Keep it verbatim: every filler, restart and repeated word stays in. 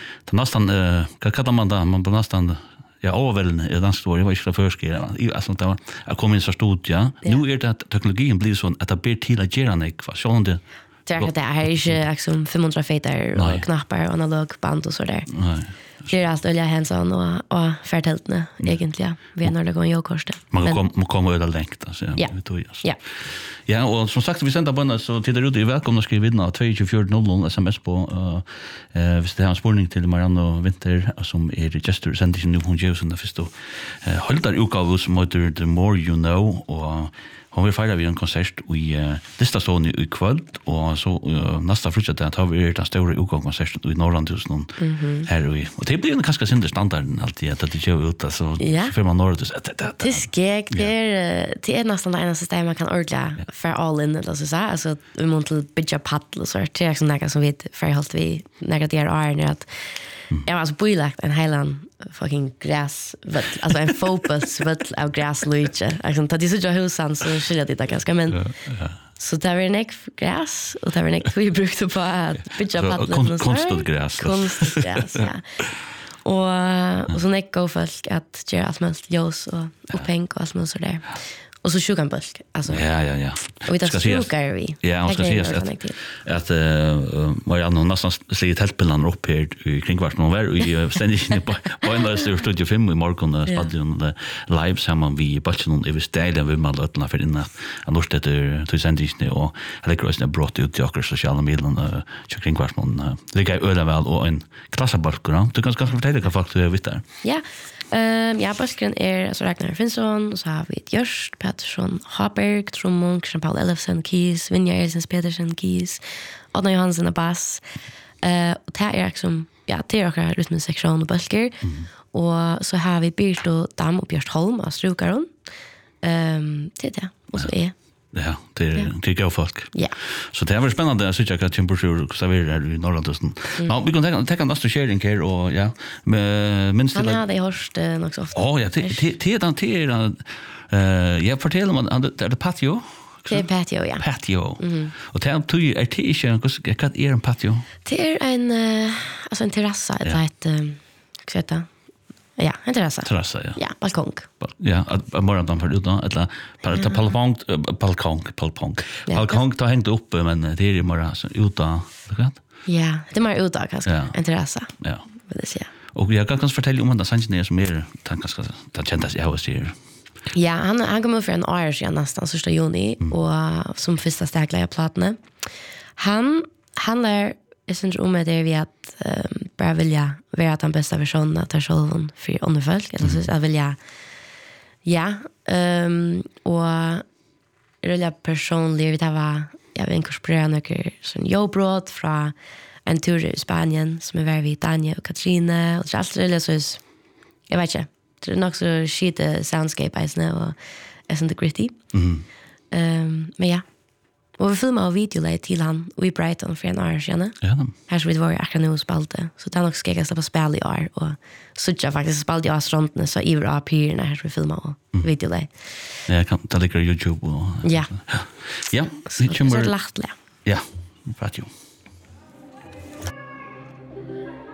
det nästan eh vad kallar man det man nästan ja överväldande är dansk ord jag var inte förskriven alltså det var jag kom in så stort ja nu är det att teknologin blir sån att det blir till att göra något vad sån det det är det är ju liksom femhundra feter och knappar och analog band och så där nej det är allt olja hands-on och och färdeltne egentligen vi när det går ju koste man kommer man kommer öde längt alltså ja ja ja och som sagt vi sänder på så till det ute välkomna skriva vidna två fyra noll noll sms på eh hvis det har en spårning till Marianne Winter som är register sändning nu hon ger oss den förstå eh håller utgåva som heter The More You Know och hon vill fira vid en konsert i uh, Listasån i kväll och så uh, nästa frukt att har vi den stora utgångskonsert i Norrlandhusen mm-hmm. här i och det blir en ganska synd standarden alltid att det kör ut alltså ja. för man når det att det är skeg det är det är nästan det enda system man kan ordla för all in eller så så alltså vi måste bygga paddel och så det är liksom något som vi för helt vi några det är när att jag var alltså bojlagt en helan fucking gräs alltså en fotbolls vet av gräslöjche alltså det är så jag husan så skiljer det ganska men ja, ja. Så det var en ek gräs och det var en ek vi brukade på att bygga paddel och konstigt gräs konstigt gräs ja och och så näck go folk att göra allt möjligt ljus och upphäng och allt möjligt så där och så sjukan bulk alltså ja ja ja och vi tar sjuka vi ja och ska se att att uh, Marianne nästan slår tältpillarna upp här i kring vart någon var och ständigt på på en där studio fem i morgon stadion live samman vi batchen i stadion vi mal öppna för innan att norst det till sändingsne och eller crossne brought ut till sociala medier och kring vart någon det går öde väl och en klassabalkon du kan kanske fortälja vad faktiskt är vitt där ja ehm ja Baskren är så Ragnar Finnsson och så har vi Görst Pettersson Haberg Trummon Jean-Paul Elfsen keys Vinja Elsens Petersen keys Adna Johansson och bass eh och det är liksom ja det är också rytmsektion och bulker mm. och så har vi Birto Dam och Björst Holm och Strukaron ehm det är det och så är ja det är det går folk ja så det var spännande att se att temperatur så vi är i Norrlandhusen ja vi kan ta ta nästa sharing här och ja minst det ja det hörst nog så ofta ja det det det det eh jag fortäller man det är patio det är patio ja patio och det tog ju är det inte vad är en patio det är en alltså en terrass ett ett vad heter det ja, en terrassa. Terrassa, ja. Ja, balkong. Ja, att morgon då för ut då eller bara ta balkong balkong balkong. Balkong då hängt upp men det är ju bara så ute, vet du? Ja, det är mer ute kanske. En terrassa. Ja. Vill det säga. Och jag kan kanske fortälja om den sanningen som är ganska det kändes jag hos er. Ja, han han kom för en år sedan nästan första juni mm. och som första stäckla jag plattorna. Han han är jag syns om det vi att um, bara vilja vara den bästa versionen av sig själv för andra folk. Mm. Alltså jag vill ja ja um, och rulla personligt det var jag vill inkorporera några sån jobbråd från en tur i Spanien som är var vid Tanja och Katrina och allt det så jag vet inte det är nog så shit soundscape is now och är inte gritty. Mm. Um, men ja. Och vi filmade och videolade till han i Brighton för en år sedan. Ja. Här så vi var akkurat nu och spalte. Så det är nog ska släppa spel i år. Och så jag faktiskt spalte i Astrontene så i våra pyrorna här så vi filmade och mm. videolade. Ja, jag kan ta lite YouTube. Och, ja. Ja. Så det är lätt. Ja, patio.